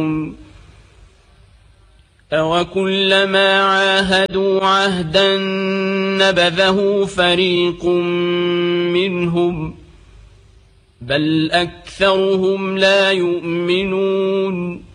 أَوَكُلَّمَا عَاهَدُوا عَهْدًا نَبَذَهُ فَرِيقٌ مِّنْهُم بَلْ أَكْثَرُهُمْ لَا يُؤْمِنُونَ